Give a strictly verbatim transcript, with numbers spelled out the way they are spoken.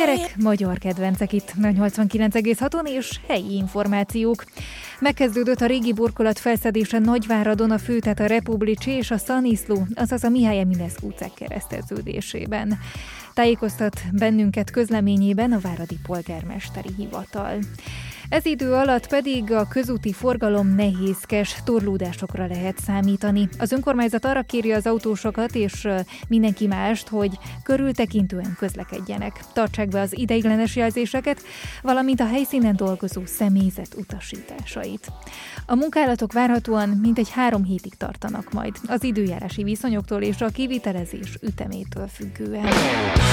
Sikerek, magyar kedvencek itt a nyolcvankilenc egész haton és helyi információk. Megkezdődött a régi burkolat felszedése Nagyváradon, a Főtet, a Republicsi és a Szaniszló, azaz a Mihály Eminescu utcák kereszteződésében. Tájékoztat bennünket közleményében a váradi polgármesteri hivatal. Ez idő alatt pedig a közúti forgalom nehézkes, torlódásokra lehet számítani. Az önkormányzat arra kéri az autósokat és mindenki mást, hogy körültekintően közlekedjenek. Tartsák be az ideiglenes jelzéseket, valamint a helyszínen dolgozó személyzet utasításait. A munkálatok várhatóan mintegy három hétig tartanak majd, az időjárási viszonyoktól és a kivitelezés ütemétől függően.